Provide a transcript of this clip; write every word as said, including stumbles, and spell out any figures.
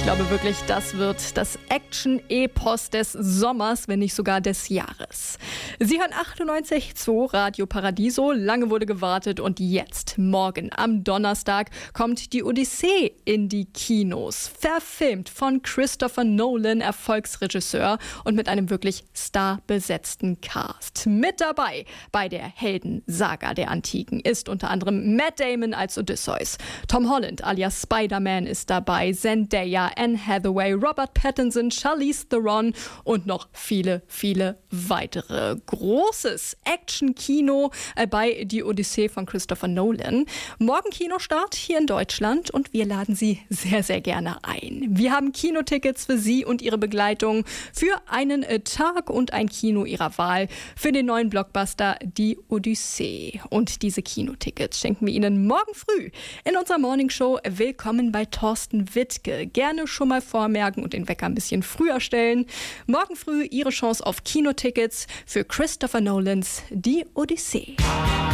glaube wirklich, das wird das Action-Epos des Sommers, wenn nicht sogar des Jahres. Sie hören achtundneunzig Komma zwei Radio Paradiso. Lange wurde gewartet und jetzt, morgen am Donnerstag, kommt die Odyssee in die Kinos. Verfilmt von Christopher Nolan, Erfolgsregisseur, und mit einem wirklich starbesetzten Cast. Mit dabei bei der Heldensaga der Antiken ist unter anderem Matt Damon als Odysseus. Tom Holland alias Spider-Man ist dabei, Zendaya, Anne Hathaway, Robert Pattinson, Charlize Theron und noch viele, viele weitere. Großes Action-Kino bei Die Odyssee von Christopher Nolan. Morgen Kinostart hier in Deutschland und wir laden Sie sehr, sehr gerne ein. Wir haben Kinotickets für Sie und Ihre Begleitung für einen Tag und ein Kino Ihrer Wahl für den neuen Blockbuster Die Odyssee. Und diese Kinotickets schenken wir Ihnen morgen früh in unserer Morningshow. Willkommen bei Thorsten Wittke. Gerne schon mal vormerken und den Wecker ein bisschen früher stellen. Morgen früh Ihre Chance auf Kinotickets für Christopher Nolans Die Odyssee.